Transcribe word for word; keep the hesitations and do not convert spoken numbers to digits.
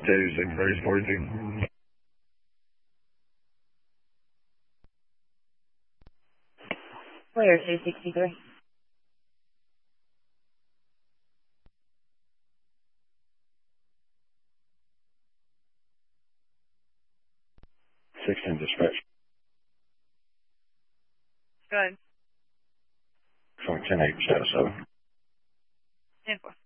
two six three forty-two. Player two sixty-three. sixteen dispatch. Good. Showing ten eight, status seven. ten four.